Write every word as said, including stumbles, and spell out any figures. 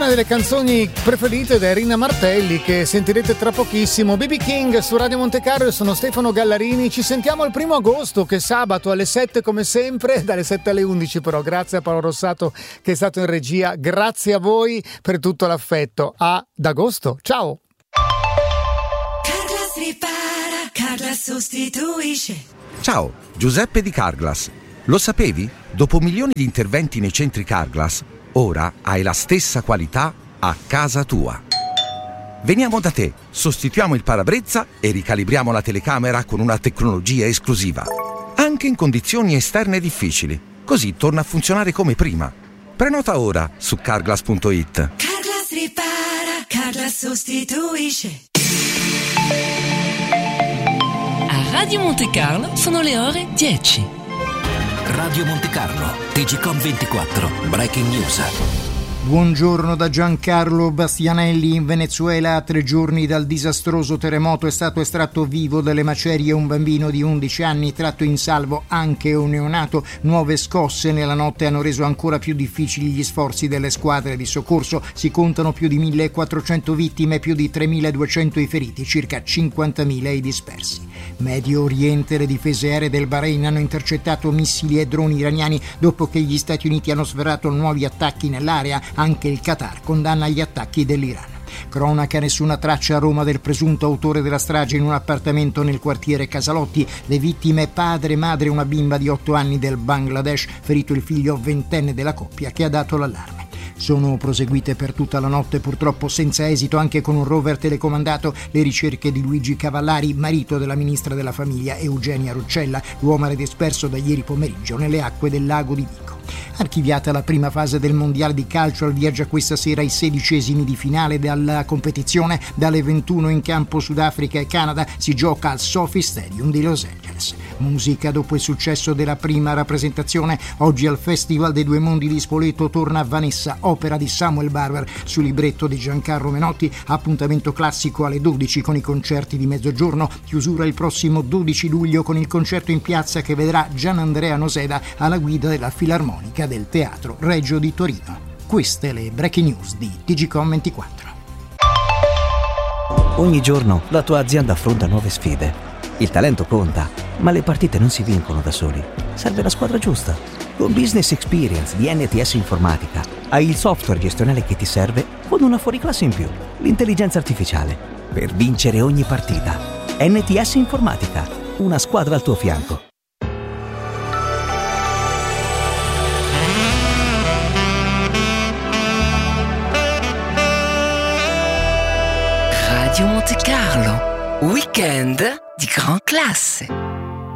una delle canzoni preferite da Rina Martelli, che sentirete tra pochissimo. B B King su Radio Monte Carlo. Io sono Stefano Gallarini. Ci sentiamo il primo agosto, che è sabato, alle sette come sempre, dalle sette alle undici però. Grazie a Paolo Rossato che è stato in regia. Grazie a voi per tutto l'affetto. Ad agosto. Ciao. Carglass ripara, Carglass sostituisce. Ciao, Giuseppe di Carglass. Lo sapevi? Dopo milioni di interventi nei centri Carglass, ora hai la stessa qualità a casa tua. Veniamo da te, sostituiamo il parabrezza e ricalibriamo la telecamera con una tecnologia esclusiva. Anche in condizioni esterne difficili, così torna a funzionare come prima. Prenota ora su carglass punto it. Carglass ripara, Carglass sostituisce. A Radio Monte Carlo sono le ore dieci. Radio Monte Carlo, T G Com ventiquattro, Breaking News. Buongiorno da Giancarlo Bastianelli. In Venezuela, a tre giorni dal disastroso terremoto, è stato estratto vivo dalle macerie un bambino di undici anni, tratto in salvo anche un neonato. Nuove scosse nella notte hanno reso ancora più difficili gli sforzi delle squadre di soccorso. Si contano più di millequattrocento vittime, più di tremiladuecento i feriti, circa cinquantamila i dispersi. Medio Oriente, le difese aeree del Bahrain hanno intercettato missili e droni iraniani dopo che gli Stati Uniti hanno sferrato nuovi attacchi nell'area. Anche il Qatar condanna gli attacchi dell'Iran. Cronaca: nessuna traccia a Roma del presunto autore della strage in un appartamento nel quartiere Casalotti. Le vittime: padre, madre e una bimba di otto anni del Bangladesh, ferito il figlio ventenne della coppia che ha dato l'allarme. Sono proseguite per tutta la notte, purtroppo senza esito, anche con un rover telecomandato, le ricerche di Luigi Cavallari, marito della ministra della famiglia Eugenia Roccella. L'uomo era disperso da ieri pomeriggio nelle acque del lago di Vico. Archiviata la prima fase del mondiale di calcio, al via già questa sera i sedicesimi di finale della competizione. Dalle ventuno in campo Sudafrica e Canada. Si gioca al SoFi Stadium di Los Angeles. Musica: dopo il successo della prima rappresentazione, oggi al Festival dei Due Mondi di Spoleto torna Vanessa, opera di Samuel Barber su libretto di Giancarlo Menotti. Appuntamento classico alle dodici con i concerti di mezzogiorno. Chiusura il prossimo dodici luglio con il concerto in piazza che vedrà Gianandrea Noseda alla guida della Filarmonica del Teatro Regio di Torino. Queste le breaking news di T G Com ventiquattro. Ogni giorno la tua azienda affronta nuove sfide. Il talento conta, ma le partite non si vincono da soli. Serve la squadra giusta. Con Business Experience di N T S Informatica hai il software gestionale che ti serve con una fuoriclasse in più, l'intelligenza artificiale, per vincere ogni partita. N T S Informatica, una squadra al tuo fianco. Radio Monte Carlo, weekend di gran classe.